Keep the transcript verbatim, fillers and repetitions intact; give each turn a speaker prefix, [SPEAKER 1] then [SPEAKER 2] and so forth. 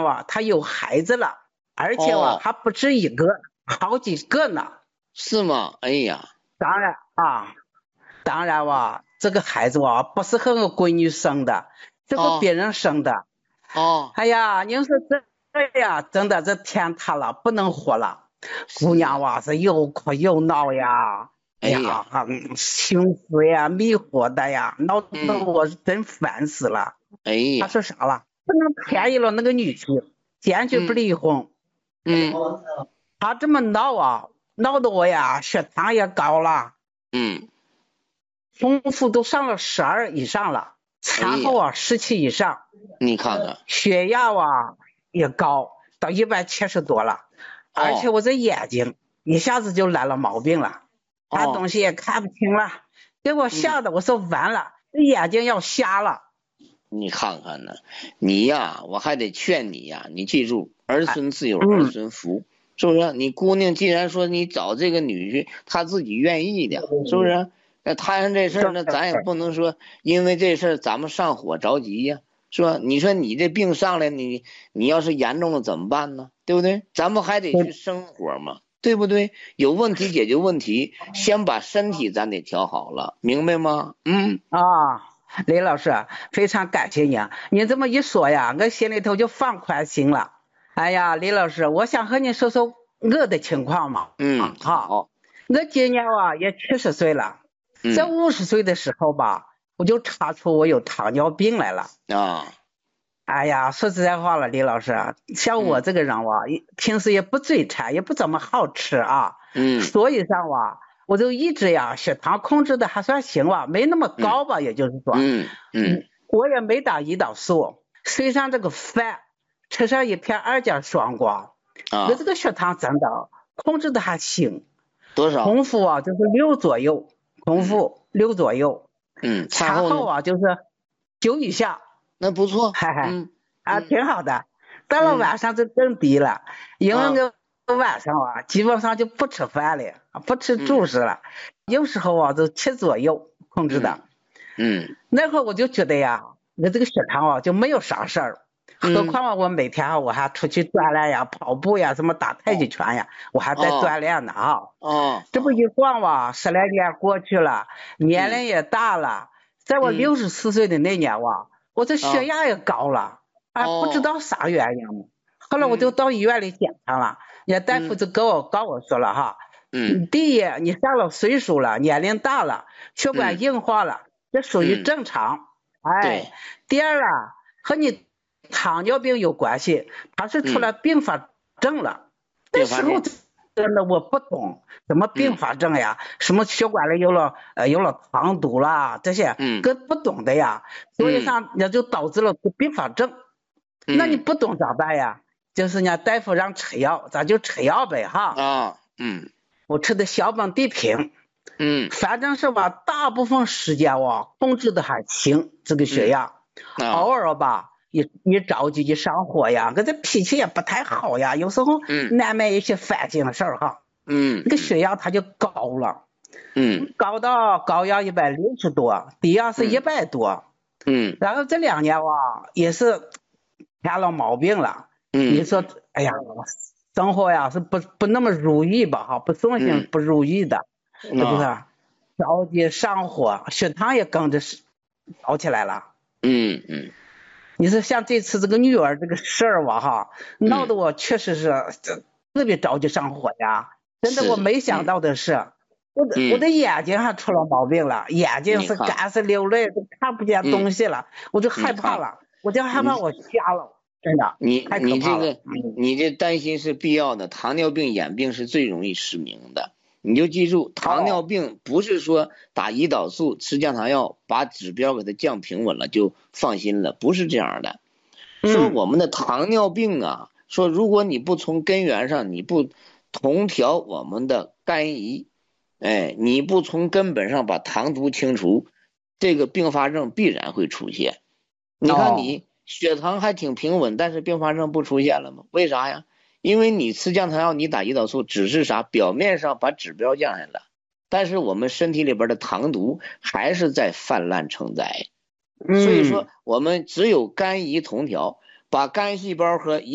[SPEAKER 1] 哇，他有孩子了，而且哇、
[SPEAKER 2] 哦
[SPEAKER 1] 还不止一个，好几个呢。
[SPEAKER 2] 是吗？哎呀，
[SPEAKER 1] 当然啊，当然哇，这个孩子哇不是和我闺女生的，是和
[SPEAKER 2] 哦
[SPEAKER 1] 别人生的。
[SPEAKER 2] 哦，
[SPEAKER 1] 哎呀，您说这这呀，真的这天塌了，不能活了。姑
[SPEAKER 2] 是啊，
[SPEAKER 1] 娘哇是又哭又闹呀，哎
[SPEAKER 2] 哎呀，
[SPEAKER 1] 呀，嗯心思呀迷惑的呀，闹得
[SPEAKER 2] 嗯，
[SPEAKER 1] 我真烦死了。
[SPEAKER 2] 哎
[SPEAKER 1] 他
[SPEAKER 2] 呀，
[SPEAKER 1] 说啥了？不能便宜了那个女婿，坚决不
[SPEAKER 2] 嗯
[SPEAKER 1] 离婚。
[SPEAKER 2] 嗯
[SPEAKER 1] 他这么闹啊，闹得我呀血糖也高了，
[SPEAKER 2] 嗯，
[SPEAKER 1] 空腹都上了十二以上了，
[SPEAKER 2] 哎呀，
[SPEAKER 1] 产后啊十七以上，
[SPEAKER 2] 你看看，
[SPEAKER 1] 血压啊也高到一百七十多了，而且
[SPEAKER 2] 哦
[SPEAKER 1] 我这眼睛一下子就来了毛病了，看东
[SPEAKER 2] 哦，
[SPEAKER 1] 西也看不清了，给我
[SPEAKER 2] 嗯。
[SPEAKER 1] 吓得我说完了，这眼睛要瞎了。
[SPEAKER 2] 你看看呢，你呀，我还得劝你呀，你记住，儿
[SPEAKER 1] 哎，
[SPEAKER 2] 孙自有儿
[SPEAKER 1] 嗯，
[SPEAKER 2] 孙福，是不是？你姑娘既然说你找这个女婿，她自己愿意的，是不是？那摊上这事儿，那咱也不能说因为这事儿咱们上火着急呀，是吧？你说你这病上来，你你要是严重了怎么办呢？对不对？咱们还得去生活嘛，对不对？有问题解决问题，先把身体咱得调好了，明白吗？嗯
[SPEAKER 1] 啊，李老师，非常感谢你，你这么一说呀，我心里头就放宽心了。哎呀，李老师，我想和你说说我的情况嘛。
[SPEAKER 2] 嗯，
[SPEAKER 1] 啊，好，
[SPEAKER 2] 好，
[SPEAKER 1] 我今年啊也七十岁了，在
[SPEAKER 2] 嗯
[SPEAKER 1] 五十岁的时候吧，我就查出我有糖尿病来了。
[SPEAKER 2] 啊。
[SPEAKER 1] 哎呀，说实在话了，李老师，像我
[SPEAKER 2] 嗯
[SPEAKER 1] 这个人哇，平时也不嘴馋，也不怎么好吃啊，
[SPEAKER 2] 嗯
[SPEAKER 1] 所以上哇，我就一直呀血糖控制的还算行吧，没那么
[SPEAKER 2] 嗯
[SPEAKER 1] 高吧，也就是说，
[SPEAKER 2] 嗯嗯
[SPEAKER 1] 嗯，我也没打胰岛素，虽上这个饭，吃上一片二甲双胍，我
[SPEAKER 2] 啊，
[SPEAKER 1] 这个血糖真的控制的还行，
[SPEAKER 2] 多少？
[SPEAKER 1] 空腹啊就是六左右，空
[SPEAKER 2] 嗯
[SPEAKER 1] 腹六左右，
[SPEAKER 2] 嗯，餐
[SPEAKER 1] 餐
[SPEAKER 2] 后呢？
[SPEAKER 1] 后啊就是九以下。
[SPEAKER 2] 那不错。
[SPEAKER 1] 嗨嗨，
[SPEAKER 2] 嗯
[SPEAKER 1] 啊，
[SPEAKER 2] 嗯
[SPEAKER 1] 挺好的。到了
[SPEAKER 2] 嗯
[SPEAKER 1] 晚上就更低了，因为
[SPEAKER 2] 啊
[SPEAKER 1] 我晚上啊，基本上就不吃饭了，不吃
[SPEAKER 2] 嗯
[SPEAKER 1] 主食了，有时候啊就七左右控制的。
[SPEAKER 2] 嗯嗯
[SPEAKER 1] 那会儿我就觉得呀，我这个血糖啊就没有啥事儿，何
[SPEAKER 2] 嗯
[SPEAKER 1] 况啊我每天啊我还出去锻炼呀、跑步呀、什么打太极拳呀，我还在
[SPEAKER 2] 哦
[SPEAKER 1] 锻炼呢啊。
[SPEAKER 2] 哦哦
[SPEAKER 1] 这不一晃吧，十来年过去了，年
[SPEAKER 2] 嗯
[SPEAKER 1] 龄也大了，在我
[SPEAKER 2] 嗯
[SPEAKER 1] 六十四岁的那年哇，我这血
[SPEAKER 2] 啊
[SPEAKER 1] 压也高了，啊，不知
[SPEAKER 2] 哦
[SPEAKER 1] 道啥原因。后来我就
[SPEAKER 2] 嗯
[SPEAKER 1] 到医院里检查了，人家大夫
[SPEAKER 2] 嗯
[SPEAKER 1] 就跟我告我说了哈，
[SPEAKER 2] 嗯
[SPEAKER 1] 嗯第一，你上了岁数了，年龄大了，血管
[SPEAKER 2] 嗯
[SPEAKER 1] 硬化了，这属于
[SPEAKER 2] 嗯，
[SPEAKER 1] 正常。哎，
[SPEAKER 2] 对，
[SPEAKER 1] 第二啊，和你糖尿病有关系，它是出
[SPEAKER 2] 嗯，
[SPEAKER 1] 了并发症了。那时候
[SPEAKER 2] 并发症。
[SPEAKER 1] 真的我不懂什么并
[SPEAKER 2] 嗯
[SPEAKER 1] 发症呀，什么血管里有了呃有了糖堵啦，这些
[SPEAKER 2] 嗯
[SPEAKER 1] 跟不懂的呀，所以
[SPEAKER 2] 嗯
[SPEAKER 1] 上也就导致了并发症。那你
[SPEAKER 2] 嗯
[SPEAKER 1] 不懂咋办呀？就是人家大夫让吃药，咱就吃药呗哈。
[SPEAKER 2] 啊嗯
[SPEAKER 1] 我吃的小本地平，
[SPEAKER 2] 嗯
[SPEAKER 1] 反正是吧，大部分时间我控制的还行，这个血
[SPEAKER 2] 嗯
[SPEAKER 1] 压，偶
[SPEAKER 2] 啊
[SPEAKER 1] 尔吧，一一着急一上火呀，我这脾气也不太好呀，有时候
[SPEAKER 2] 嗯
[SPEAKER 1] 难免一些烦心的事儿哈，
[SPEAKER 2] 嗯
[SPEAKER 1] 那个血压它就高了，
[SPEAKER 2] 嗯
[SPEAKER 1] 高到高压一百六十多，低压是一百多，
[SPEAKER 2] 嗯
[SPEAKER 1] 然后这两年哇也是添了毛病了，你
[SPEAKER 2] 嗯
[SPEAKER 1] 说，哎呀，生活呀是不不那么如意吧哈，不顺心
[SPEAKER 2] 嗯
[SPEAKER 1] 不如意的，是不是？
[SPEAKER 2] 啊
[SPEAKER 1] 着急上火，血糖也跟着高起来了。
[SPEAKER 2] 嗯嗯
[SPEAKER 1] 你说像这次这个女儿这个事儿吧哈，闹得我确实是特别着急上火呀。真的
[SPEAKER 2] 是
[SPEAKER 1] 我没想到的是，我的我
[SPEAKER 2] 嗯，
[SPEAKER 1] 的眼睛还出了毛病了，眼睛是
[SPEAKER 2] 你看
[SPEAKER 1] 干是流泪，都看不见东西了，我就害怕了，我就害怕我瞎了，真的
[SPEAKER 2] 你
[SPEAKER 1] 太可怕了。
[SPEAKER 2] 你这个
[SPEAKER 1] 嗯，
[SPEAKER 2] 你这担心是必要的，糖尿病眼病是最容易失明的。你就记住，糖尿病不是说打胰岛素、吃降糖药把指标给它降平稳了就放心了，不是这样的。说我们的糖尿病啊，说如果你不从根源上，你不同调我们的肝胰，哎，你不从根本上把糖毒清除，这个并发症必然会出现。你看你血糖还挺平稳，但是并发症不出现了吗？为啥呀？因为你吃降糖药，你打胰岛素，只是啥？表面上把指标降下来了，但是我们身体里边的糖毒还是在泛滥成灾。所以说，我们只有肝胰同调，把肝细胞和